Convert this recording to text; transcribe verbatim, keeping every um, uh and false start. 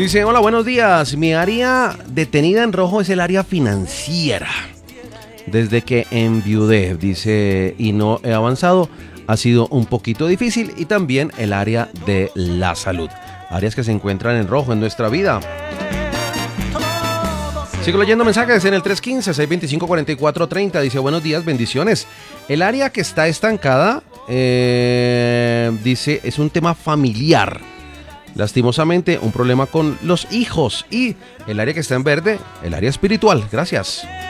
Dice, hola, buenos días. Mi área detenida en rojo es el área financiera. Desde que enviudé, dice, y no he avanzado, ha sido un poquito difícil. Y también el área de la salud. Áreas que se encuentran en rojo en nuestra vida. Sigo leyendo mensajes en el tres uno cinco, seis dos cinco, cuatro cuatro tres cero. Dice, buenos días, bendiciones. El área que está estancada, eh, dice, es un tema familiar. Lastimosamente, un problema con los hijos. Y el área que está en verde, el área espiritual. Gracias.